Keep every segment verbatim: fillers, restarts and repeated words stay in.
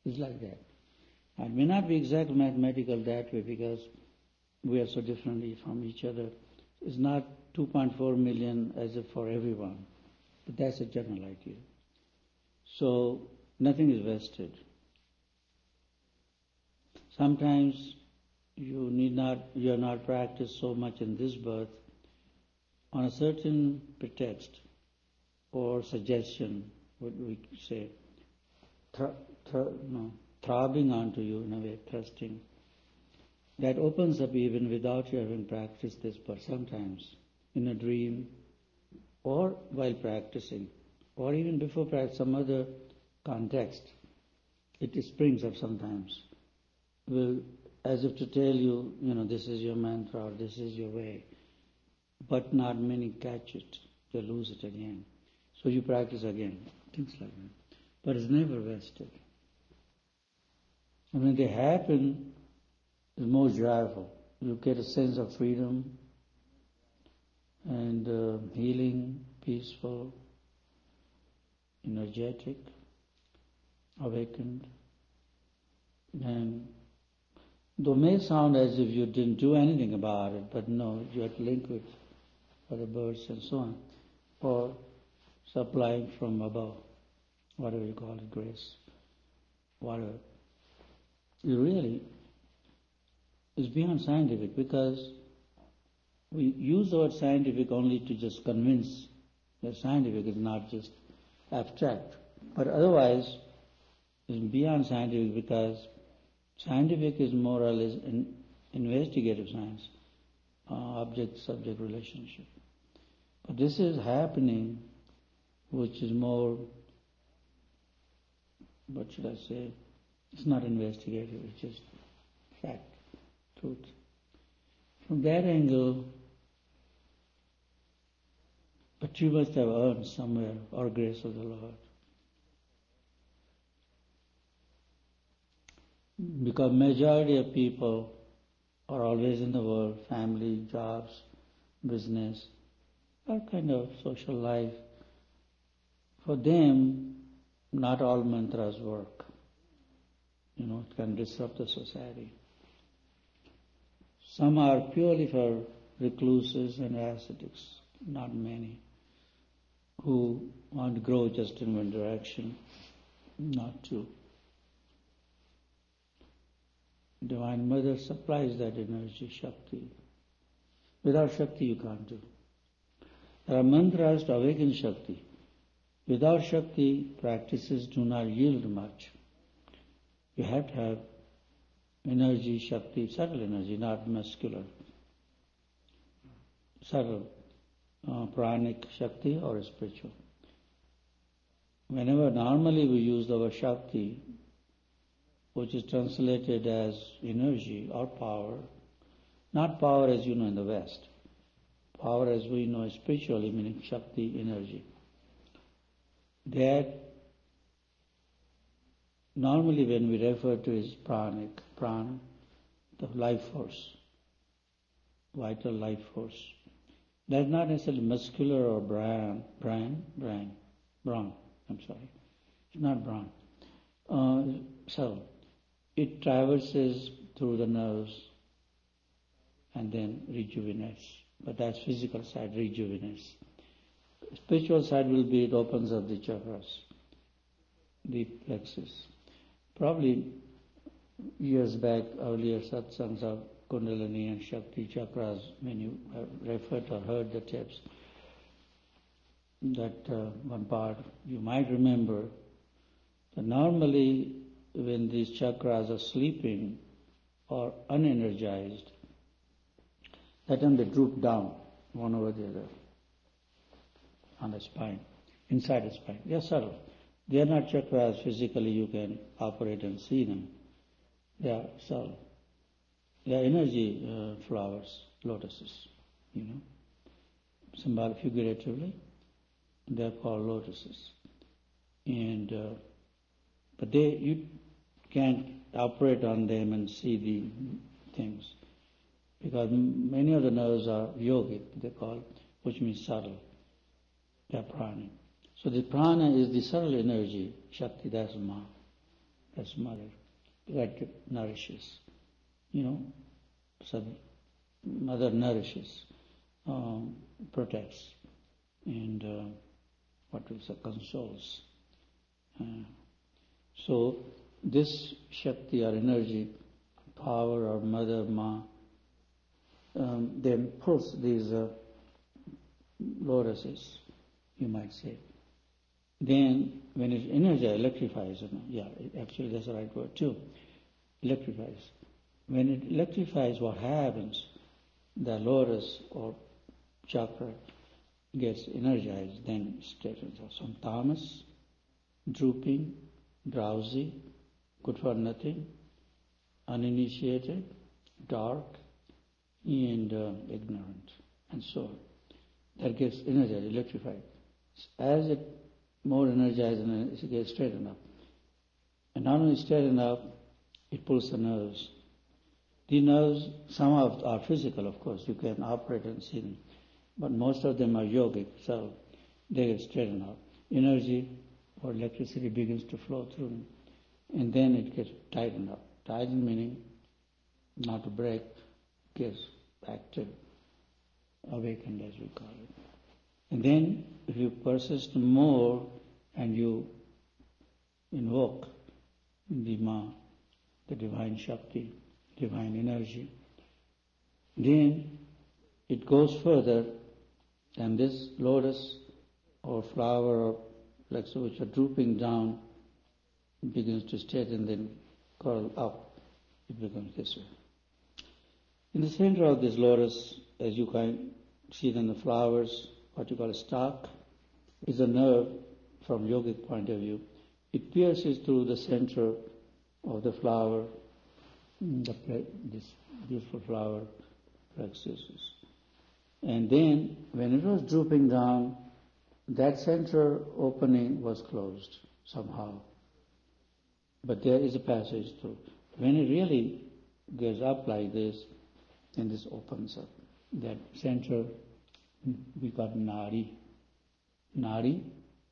It's like that. It may not be exact mathematical that way because we are so differently from each other. It's not two point four million as if for everyone, but that's a general idea. So nothing is vested. Sometimes you need not, you are not practiced so much in this birth on a certain pretext or suggestion, what we say, thr- thr- no, throbbing onto you in a way, thrusting. That opens up even without you having practiced this, but sometimes in a dream or while practicing or even before practice, some other context, it springs up sometimes. Will, as if to tell you, you know, this is your mantra or this is your way, but not many catch it, they lose it again. So you practice again, things like that. But it's never vested. And when they happen, it's most joyful. You get a sense of freedom and uh, healing, peaceful, energetic, awakened. And though it may sound as if you didn't do anything about it, but no, you had to link with other birds and so on, or supplying from above, whatever you call it, grace, whatever. You really, it's beyond scientific because we use the word scientific only to just convince that scientific is not just abstract. But otherwise, it's beyond scientific because scientific is more or less in investigative science, uh, object-subject relationship. But this is happening, which is more, what should I say, it's not investigative, it's just fact, truth. From that angle, but you must have earned somewhere our grace of the Lord. Because majority of people are always in the world, family, jobs, business, all kind of social life. For them, not all mantras work. You know, it can disrupt the society. Some are purely for recluses and ascetics, not many, who want to grow just in one direction, not two. Divine Mother supplies that energy, Shakti. Without Shakti you can't do. There are mantras to awaken Shakti. Without Shakti, practices do not yield much. You have to have energy, Shakti, subtle energy, not muscular. Subtle, uh, pranic Shakti or spiritual. Whenever normally we use the word Shakti, which is translated as energy or power, not power as you know in the West. Power as we know spiritually, meaning Shakti, energy. That normally when we refer to is pranic, prana, the life force, vital life force. That's not necessarily muscular or brain, brain, brain, brawn, I'm sorry. It's not brawn. Uh, so, it traverses through the nerves and then rejuvenates. But that's physical side, rejuvenates. Spiritual side will be it opens up the chakras, the plexus. Probably years back, earlier satsangs of Kundalini and Shakti chakras, when you have referred or heard the tips, that uh, one part you might remember that normally when these chakras are sleeping or unenergized, that time they droop down, one over the other, on the spine, inside the spine. They are subtle. They are not chakras physically you can operate and see them. They are subtle. They are energy uh, flowers, lotuses, you know. Symbol figuratively, they are called lotuses. And uh, but they you can't operate on them and see the things because many of the nerves are yogic, they call, which means subtle. They are prana. So the prana is the subtle energy, Shakti, that's Ma. That's mother. That nourishes. You know, so mother nourishes, um, protects, and uh, what we say, consoles. Uh, so this Shakti or energy, power or mother, Ma, um, then pulls these uh, lotuses, you might say. Then when it energizes, electrifies, you know, yeah, it, actually that's the right word too, electrifies. When it electrifies, what happens? The lotus or chakra gets energized, then straightens out. Some tamas, drooping, drowsy, good for nothing, uninitiated, dark, and uh, ignorant, and so on. That gets energized, electrified. As it more energized, and it gets straightened up. And not only straightened up, it pulls the nerves. The nerves, some of are physical, of course, you can operate and see them, but most of them are yogic, so they get straightened out. Energy or electricity begins to flow through them, and then it gets tightened up. Tightened meaning not to break, gets active, awakened as we call it. And then if you persist more and you invoke the Ma, the divine Shakti, divine energy, then it goes further, and this lotus or flower or flexes which are drooping down begins to straighten, then curl up. It becomes this way. In the center of this lotus, as you can see in the flowers, what you call a stalk, is a nerve from yogic point of view. It pierces through the center of the flower, the, this beautiful flower plexus. And then, when it was drooping down, that center opening was closed somehow. But there is a passage through. When it really goes up like this, then this opens up. That center, we call Nadi. Nadi,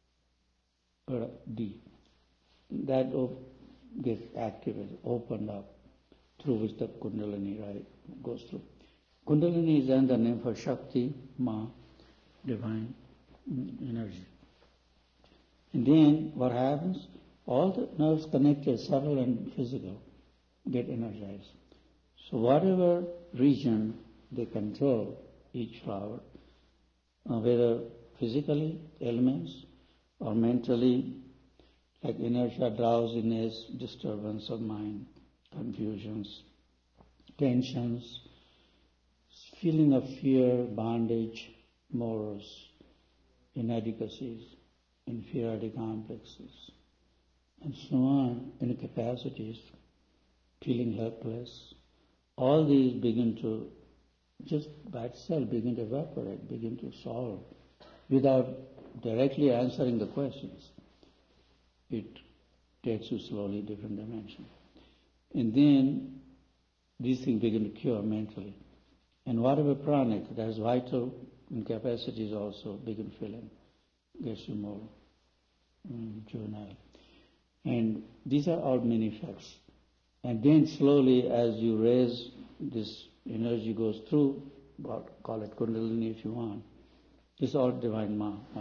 or D. That op- gets activated, opened up, through which the Kundalini right goes through. Kundalini is another name for Shakti, Ma, divine energy. And then what happens? All the nerves connected, subtle and physical, get energized. So whatever region they control, each flower, uh, whether physically, elements, or mentally, like inertia, drowsiness, disturbance of mind, confusions, tensions, feeling of fear, bondage, morals, inadequacies, inferiority complexes, and so on, incapacities, feeling helpless. All these begin to, just by itself, begin to evaporate, begin to solve, without directly answering the questions. It takes you slowly different dimension. And then these things begin to cure mentally. And whatever pranic, that is vital incapacities also begin filling, gets you more um, juvenile. And these are all many effects. And then slowly as you raise, this energy goes through, call it Kundalini if you want. This is all divine Ma, Mother.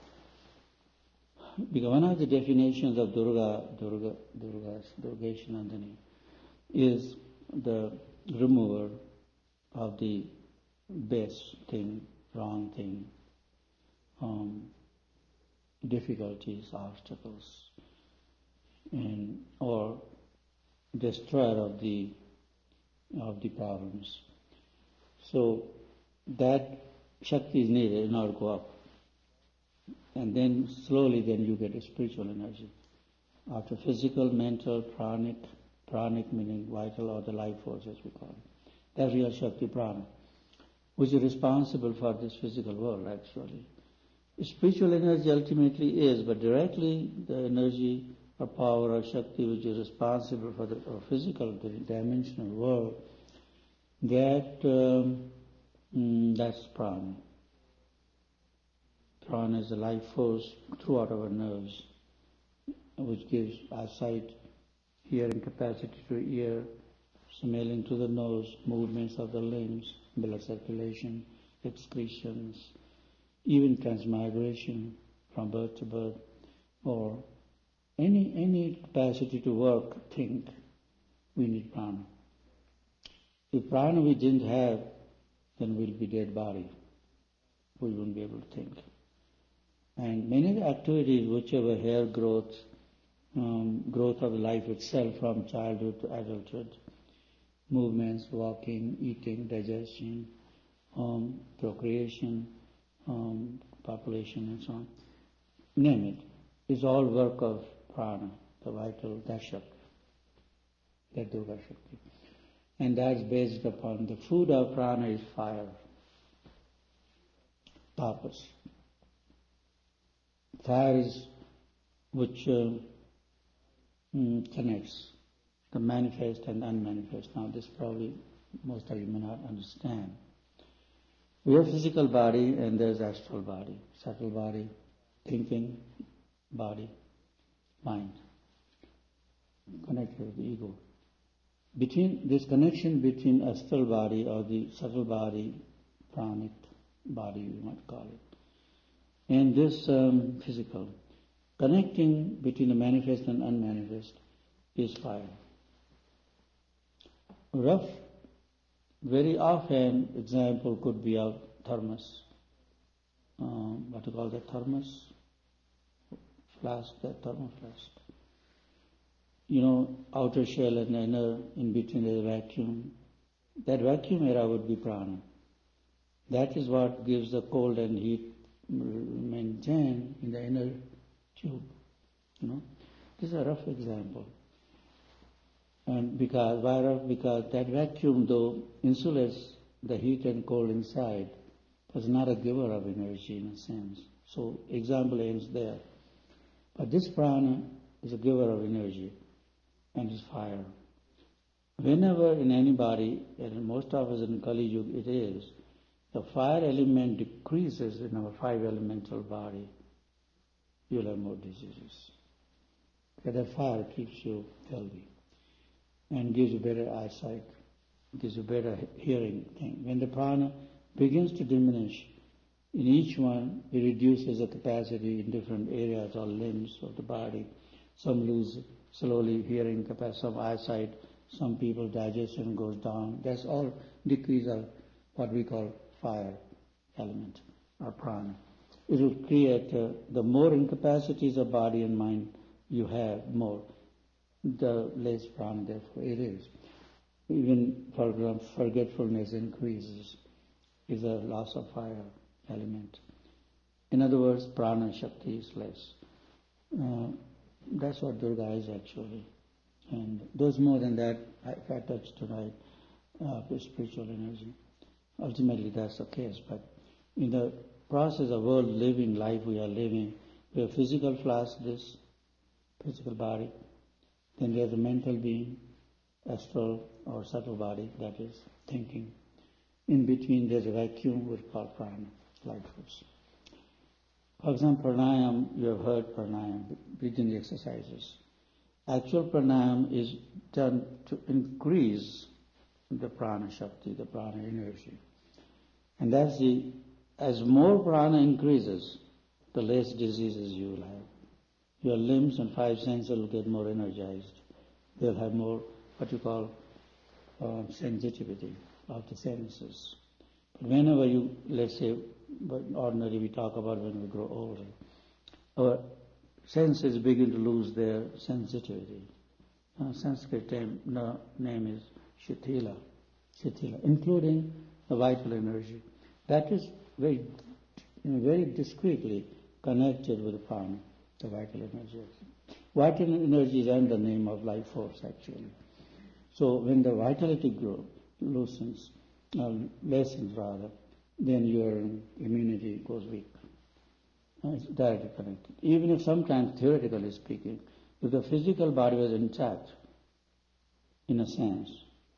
Because one of the definitions of Durga, Durga, Durga, Durgeshanandani, is the remover of the base thing, wrong thing, um, difficulties, obstacles, and or destroyer of the of the problems. So that Shakti is needed in order to go up. And then slowly then you get a spiritual energy. After physical, mental, pranic, pranic meaning vital or the life force as we call it. That's real Shakti prana, which is responsible for this physical world actually. Spiritual energy ultimately is, but directly the energy or power or Shakti which is responsible for the or physical, the dimensional world, that um, mm, that's prana. Prana is the life force throughout our nerves, which gives eyesight, hearing capacity to ear, smelling to the nose, movements of the limbs, blood circulation, excretions, even transmigration from birth to birth, or any any capacity to work, think, we need prana. If prana we didn't have, then we'll be dead body. We wouldn't be able to think. And many of the activities, whichever hair growth, um, growth of life itself from childhood to adulthood, movements, walking, eating, digestion, um, procreation, um, population and so on, name it, is all work of prana, the vital, that Shakti, that Durga Shakti. And that's based upon the food of prana is fire, tapas. Fire is which uh, mm, connects the manifest and unmanifest. Now this probably most of you may not understand. We have physical body and there's astral body, subtle body, thinking body, mind, connected with the ego. Between this connection between astral body or the subtle body, pranic body you might call it, and this um, physical, connecting between the manifest and unmanifest is fire. Rough, very often example could be of thermos, um, what you call that thermos, flask, that thermos flask. You know, outer shell and inner, in between there's a vacuum. That vacuum area would be prana. That is what gives the cold and heat maintained in the inner tube. You know, this is a rough example. And because, why rough? Because that vacuum, though, insulates the heat and cold inside, was not a giver of energy in a sense. So, example ends there. But this prana is a giver of energy. And is fire. Whenever in anybody, and most of us in Kali Yuga it is, the fire element decreases in our five elemental body, you'll have more diseases. Because that fire keeps you healthy and gives you better eyesight, gives you better hearing thing. When the prana begins to diminish, in each one it reduces the capacity in different areas or limbs of the body. Some lose slowly hearing capacity, some eyesight, some people digestion goes down. That's all decrease of what we call fire element or prana. It will create, uh, the more incapacities of body and mind you have, more, the less prana therefore it is. Even, for example, forgetfulness increases, is a loss of fire element. In other words, prana Shakti is less. Uh, That's what Durga is actually. And there's more than that, if I touch tonight, uh, spiritual energy. Ultimately that's the case, but in the process of world living, life we are living, we have physical flesh, this physical body, then there's a mental being, astral or subtle body, that is thinking. In between there's a vacuum we call prana, life force. For example, pranayam, you have heard pranayam, breathing exercises. Actual pranayam is done to increase the prana Shakti, the prana energy. And that's the, as more prana increases, the less diseases you will have. Your limbs and five senses will get more energized. They'll have more, what you call, uh, sensitivity of the senses. But whenever you, let's say, but ordinarily we talk about when we grow older, our senses begin to lose their sensitivity. Uh, Sanskrit name, no, name is Shitila, Shitila, including the vital energy. That is very, you know, very discreetly connected with the prana, the vital energy. Vital energy is under the name of life force actually. So when the vitality grows, loosens, uh, lessens rather, then your immunity goes weak. Uh, it's directly connected. Even if sometimes, theoretically speaking, if the physical body was intact, in a sense,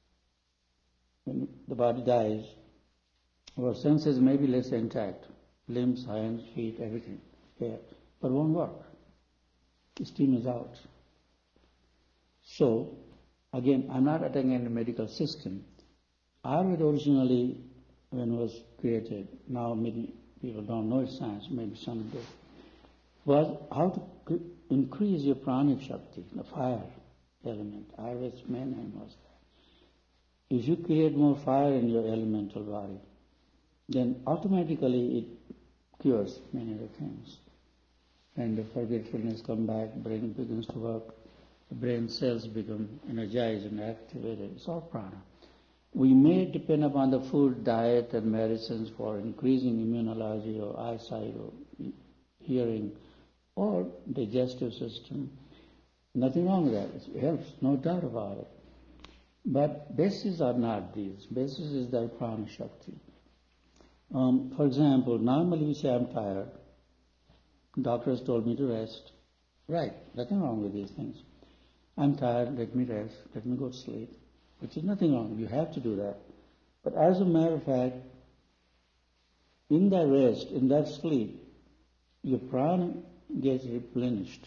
when the body dies, our senses may be less intact, limbs, hands, feet, everything, hair, but won't work. Steam is out. So, again, I'm not attacking any medical system. Ayurveda originally, when it was created, now maybe people don't know its science, maybe some do, was how to increase your pranic shakti, the fire element. Ayurveda's main aim was that. If you create more fire in your elemental body, then automatically it cures many other things. And the forgetfulness comes back, brain begins to work, the brain cells become energized and activated. It's all prana. We may depend upon the food, diet, and medicines for increasing immunology or eyesight or hearing or digestive system. Nothing wrong with that. It helps, no doubt about it. But bases are not these. Basis is their prana shakti. Um, for example, normally we say, I'm tired. Doctors told me to rest. Right, nothing wrong with these things. I'm tired, let me rest, let me go to sleep. Which is nothing wrong, you have to do that. But as a matter of fact, in that rest, in that sleep, your prana gets replenished.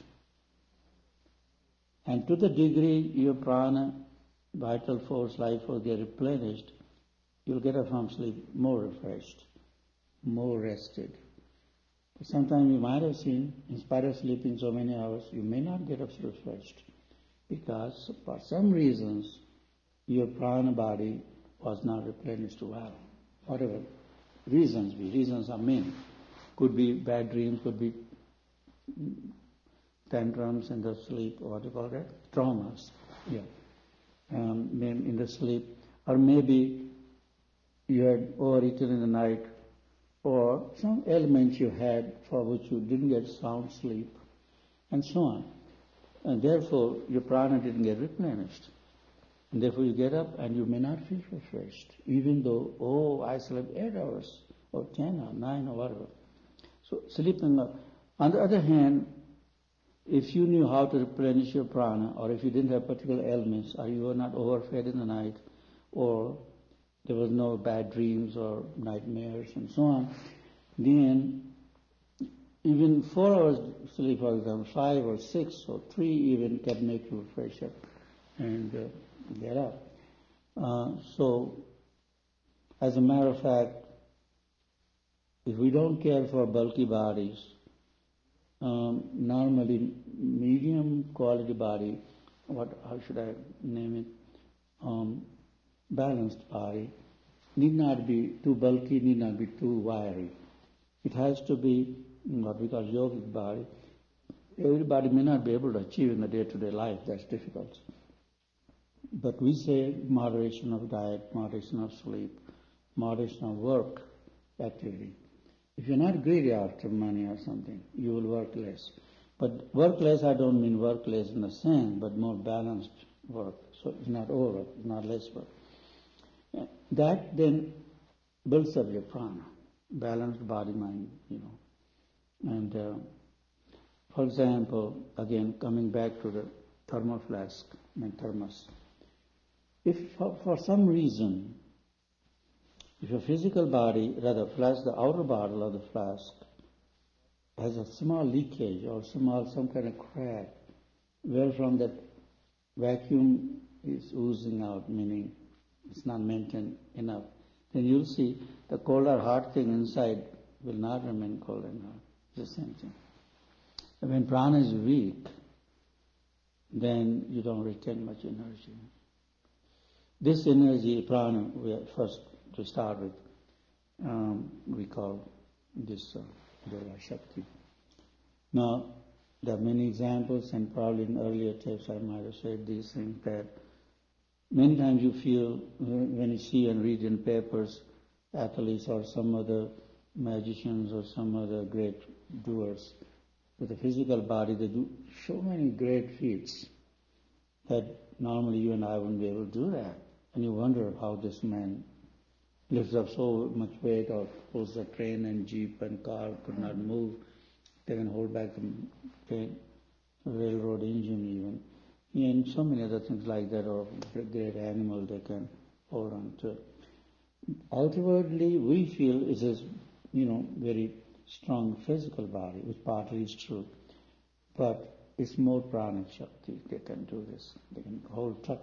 And to the degree your prana, vital force, life force get replenished, you'll get up from sleep more refreshed, more rested. But sometimes you might have seen, in spite of sleeping so many hours, you may not get up refreshed because for some reasons your prana body was not replenished well. Whatever reasons be, reasons are many. Could be bad dreams, could be tantrums in the sleep, or what do you call that? Traumas, yeah. Um, in the sleep. Or maybe you had overeaten in the night, or some ailment you had for which you didn't get sound sleep, and so on. And therefore, your prana didn't get replenished. And therefore, you get up and you may not feel refreshed, even though, oh, I slept eight hours, or ten, or nine, or whatever. So, sleeping up. On the other hand, if you knew how to replenish your prana, or if you didn't have particular ailments, or you were not overfed in the night, or there was no bad dreams or nightmares and so on, then even four hours sleep, for example, five or six or three even can make you fresh up and uh, get up. Uh, so, as a matter of fact, if we don't care for bulky bodies, um, normally medium quality body, what how should I name it? Um, balanced body need not be too bulky, need not be too wiry. It has to be what we call yogic body. Everybody may not be able to achieve in the day-to-day life. That's difficult. But we say moderation of diet, moderation of sleep, moderation of work activity. If you're not greedy after money or something, you will work less. But work less, I don't mean work less in the sense, but more balanced work. So it's not overwork, it's not less work. That then builds up your prana, balanced body, mind, you know. And uh, for example, again, coming back to the thermal flask and thermos. If for, for some reason, if your physical body, rather flask, the outer bottle of the flask, has a small leakage or small, some kind of crack, wherefrom that vacuum is oozing out, meaning it's not maintained enough, then you'll see the cold or hot thing inside will not remain cold and hot. It's the same thing. And when prana is weak, then you don't retain much energy. This energy, prana, we are first to start with, um, we call this uh, Dora Shakti. Now, there are many examples, and probably in earlier tapes I might have said these things, that many times you feel, when you see and read in papers, athletes or some other magicians or some other great doers with a physical body, they do so many great feats that normally you and I wouldn't be able to do that. And you wonder how this man lifts up so much weight or pulls a train and jeep and car, could not move. They can hold back the train, railroad engine even. And so many other things like that, or a great animal they can hold on to. Outwardly, we feel it is, you know, very strong physical body, which partly is true. But is more pranic Shakti. They can do this. They can hold